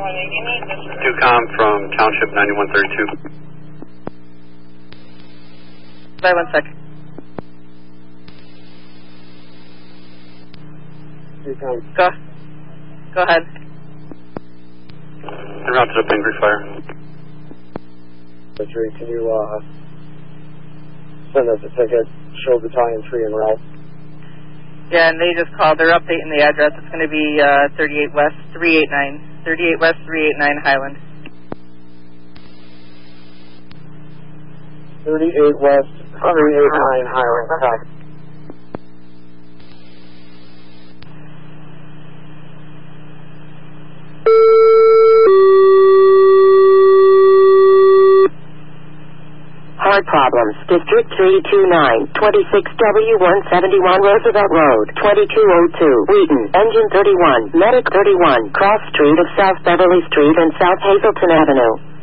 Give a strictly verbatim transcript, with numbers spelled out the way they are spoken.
Ducom from Township ninety-one thirty-two. Sorry, one sec. Ducom. Go. Go ahead. They rounded up angry fire. Can you uh, send us a ticket, show battalion three en route? Yeah, and they just called. They're updating the address. It's going to be uh, thirty-eight West, three eighty-nine. thirty-eight West, three eighty-nine Highland. thirty-eight West, three eighty-nine Highland. Copy. Hard problems. District three two nine, twenty-six W one seventy-one Roosevelt Road, twenty-two oh two, Wheaton. Engine thirty-one, Medic thirty-one, Cross Street of South Beverly Street and South Hazleton Avenue.